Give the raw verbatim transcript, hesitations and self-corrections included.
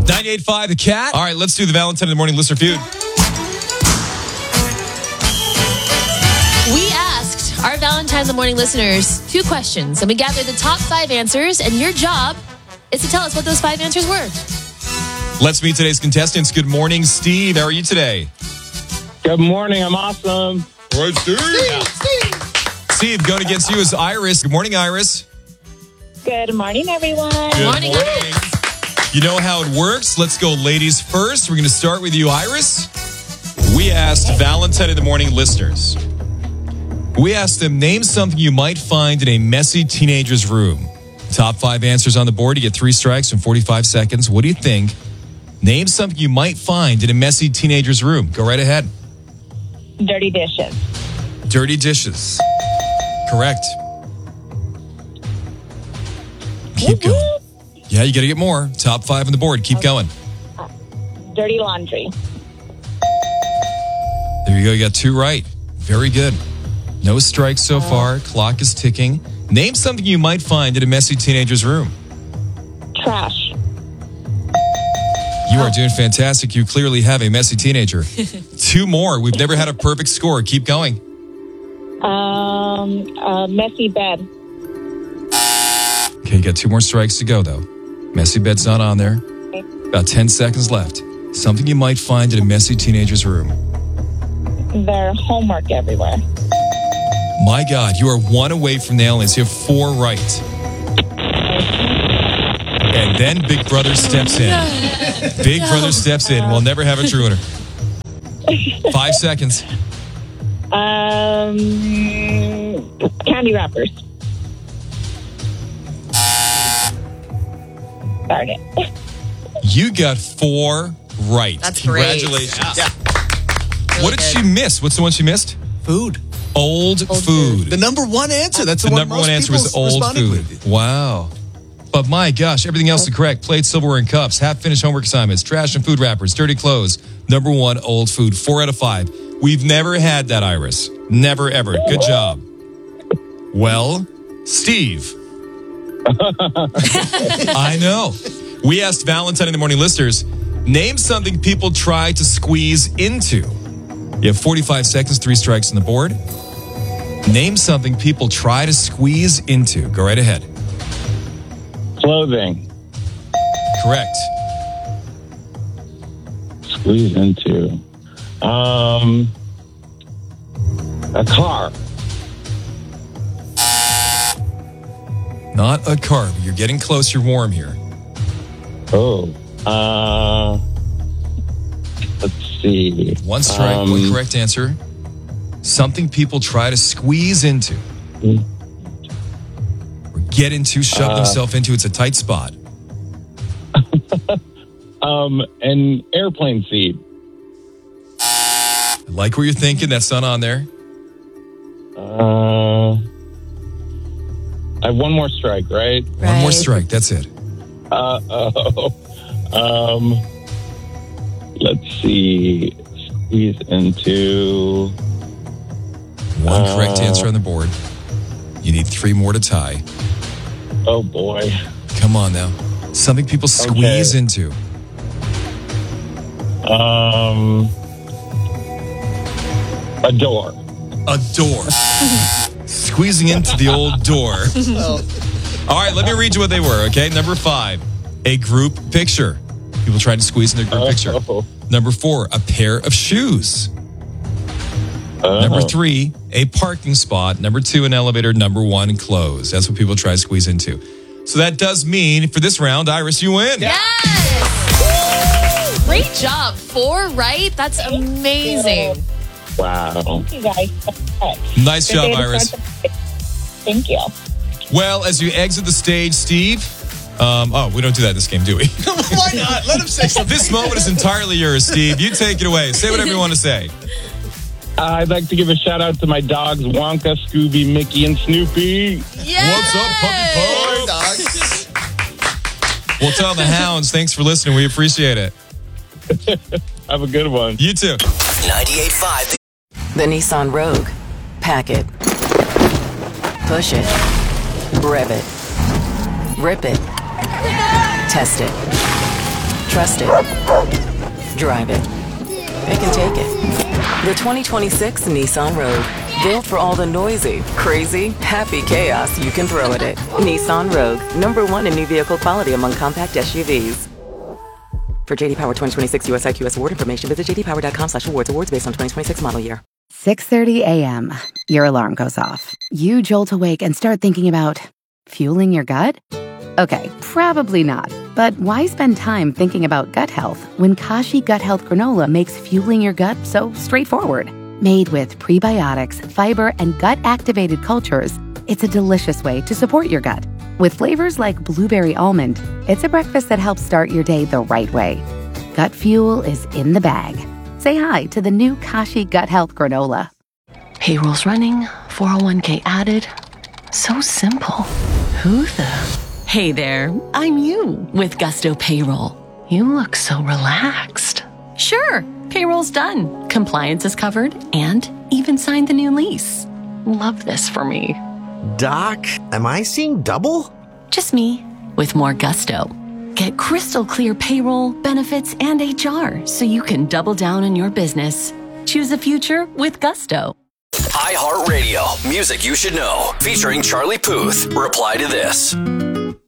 ninety-eight point five The Cat. All right, let's do the Valentine in the Morning Listener Feud. We asked our Valentine in the Morning listeners two questions, and we gathered the top five answers, and your job is to tell us what those five answers were. Let's meet today's contestants. Good morning, Steve. How are you today? Good morning. I'm awesome. All right, Steve. Steve, Steve. Steve, going against you is Iris. Good morning, Iris. Good morning, everyone. Good morning, morning. Iris. You know how it works. Let's go ladies first. We're going to start with you, Iris. We asked Valentine in the Morning listeners. We asked them, name something you might find in a messy teenager's room. Top five answers on the board. You get three strikes in forty-five seconds. What do you think? Name something you might find in a messy teenager's room. Go right ahead. Dirty dishes. Dirty dishes. Correct. Keep going. Yeah, you got to get more. Top five on the board. Keep going. Dirty laundry. There you go. You got two right. Very good. No strikes so far. Clock is ticking. Name something you might find in a messy teenager's room. Trash. You are doing fantastic. You clearly have a messy teenager. Two more. We've never had a perfect score. Keep going. Um, a messy bed. Okay, you got two more strikes to go, though. Messy bed's not on there. About ten seconds left. Something you might find in a messy teenager's room. Their homework everywhere. My God, you are one away from nailing this. You have four right. And then Big Brother steps in. Big Brother steps in. We'll never have a true winner. Five seconds. Um, candy wrappers. Darn it. You got four right. That's great. Congratulations. Yeah. What did she miss? What's the one she missed? Food. Old, Old food. The number one answer. That's the, The one number most one answer people was old responded food. with. Wow. But my gosh, everything else is correct. Plate, silverware, and cups, half-finished homework assignments, trash and food wrappers, dirty clothes. Number one, old food. Four out of five. We've never had that, Iris. Never, ever. Good job. Well, Steve. I know. We asked Valentine in the Morning listeners, name something people try to squeeze into. You have forty-five seconds, three strikes on the board. Name something people try to squeeze into. Go right ahead. Clothing. Correct. Squeeze into. Um, a car. Not a car, but you're getting close. You're warm here. Oh. Uh, let's see. One strike, Um, one correct answer. Something people try to squeeze into. Or get into, shove Uh, themselves into. It's a tight spot. Um, an airplane seat. I like what you're thinking. That's not on there. Uh, I have one more strike, right? One more Right. strike. That's it. Uh oh. Um, let's see. Squeeze into. One correct Uh, answer on the board. You need three more to tie. Oh boy. Come on now. Something people squeeze Okay. into. Um, a door. A door. Squeezing into the old door. All right, let me read you what they were, okay? Number five, a group picture. People trying to squeeze in their group picture. Oh. Number four, a pair of shoes. Oh. Number three, a parking spot. Number two, an elevator. Number one, clothes. That's what people try to squeeze into. So that does mean for this round, Iris, you win. Yes! Great job. Four right? That's amazing. Wow. Thank you guys so much. Nice Good job, day to Iris. start the- Thank you. Well, as you exit the stage, Steve, um, oh, we don't do that in this game, do we? Why not? Let him say something. This moment is entirely yours, Steve. You take it away. Say whatever you want to say. Uh, I'd like to give a shout out to my dogs, Wonka, Scooby, Mickey, and Snoopy. Yes! What's up, puppy Hey, pups? dogs. We'll tell the hounds. Thanks for listening. We appreciate it. Have a good one. You too. ninety-eight point five The Nissan Rogue. Pack it. Push it. Rev it. Rip it. Test it. Trust it. Drive it. It can take it. The twenty twenty-six Nissan Rogue. Built for all the noisy, crazy, happy chaos you can throw at it. Nissan Rogue. Number one in new vehicle quality among compact S U Vs. For J D Power twenty twenty-six U S I Q S award information, visit j d power dot com slash awards. Awards based on twenty twenty-six model year. six thirty a.m. Your alarm goes off. You jolt awake and start thinking about fueling your gut? Okay, probably not. But why spend time thinking about gut health when Kashi Gut Health Granola makes fueling your gut so straightforward? Made with prebiotics, fiber, and gut-activated cultures, it's a delicious way to support your gut. With flavors like blueberry almond, it's a breakfast that helps start your day the right way. Gut fuel is in the bag. Say hi to the new Kashi Gut Health Granola. Payroll's running, four oh one k added. So simple. Who the... Hey there, I'm you with Gusto Payroll. You look so relaxed. Sure, payroll's done. Compliance is covered and even signed the new lease. Love this for me. Doc, am I seeing double? Just me with more Gusto. Get crystal clear payroll, benefits, and H R so you can double down on your business. Choose the future with Gusto. iHeartRadio, music you should know, featuring Charlie Puth. Reply to this.